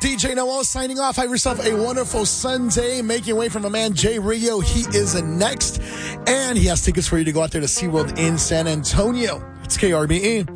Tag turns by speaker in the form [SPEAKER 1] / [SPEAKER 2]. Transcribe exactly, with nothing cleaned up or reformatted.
[SPEAKER 1] D J Noel signing off. Have yourself a wonderful Sunday. Making way for my man Jay Rio. He is next. And he has tickets for you to go out there to SeaWorld in San Antonio. It's K R B E.